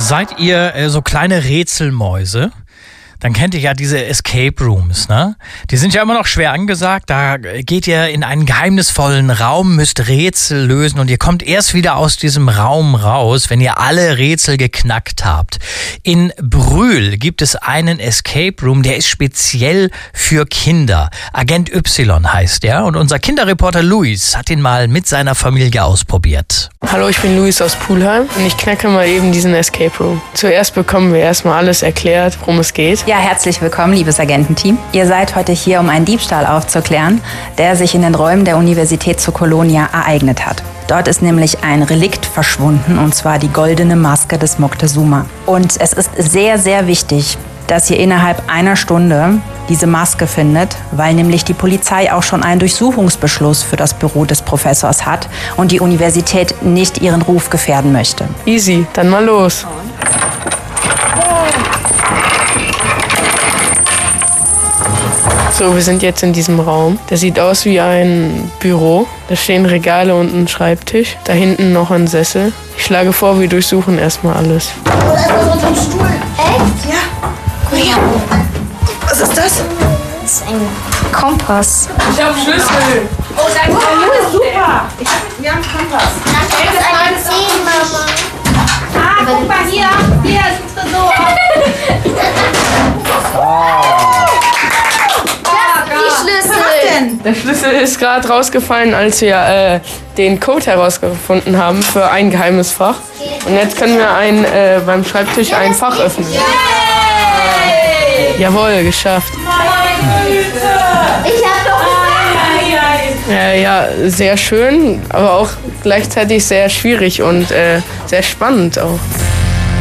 Seid ihr so kleine Rätselmäuse? Dann kennt ihr ja diese Escape Rooms, ne? Die sind ja immer noch schwer angesagt. Da geht ihr in einen geheimnisvollen Raum, müsst Rätsel lösen und ihr kommt erst wieder aus diesem Raum raus, wenn ihr alle Rätsel geknackt habt. In Brühl gibt es einen Escape Room, der ist speziell für Kinder. Agent Y heißt der und unser Kinderreporter Luis hat ihn mal mit seiner Familie ausprobiert. Hallo, ich bin Luis aus Pulheim und ich knacke mal eben diesen Escape Room. Zuerst bekommen wir erstmal alles erklärt, worum es geht. Ja, herzlich willkommen, liebes Agententeam. Ihr seid heute hier, um einen Diebstahl aufzuklären, der sich in den Räumen der Universität zu Kolonia ereignet hat. Dort ist nämlich ein Relikt verschwunden, und zwar die goldene Maske des Moctezuma. Und es ist sehr, sehr wichtig, dass ihr innerhalb einer Stunde diese Maske findet, weil nämlich die Polizei auch schon einen Durchsuchungsbeschluss für das Büro des Professors hat und die Universität nicht ihren Ruf gefährden möchte. Easy, dann mal los. So, wir sind jetzt in diesem Raum. Der sieht aus wie ein Büro. Da stehen Regale und ein Schreibtisch. Da hinten noch ein Sessel. Ich schlage vor, wir durchsuchen erstmal alles. Oh, da ist was unterm Stuhl. Echt? Ja. Guck her. Was ist das? Das ist ein Kompass. Ich hab Schlüssel. Oh, danke. Oh, super. Wir haben einen Kompass. Das ist eine 10, Mama. Ah, guck mal hier. Hier ist ein Tresor. Der Schlüssel ist gerade rausgefallen, als wir den Code herausgefunden haben für ein geheimes Fach. Und jetzt können wir beim Schreibtisch ein Fach öffnen. Jawohl, geschafft. Ich hab doch Ja, sehr schön, aber auch gleichzeitig sehr schwierig und sehr spannend auch.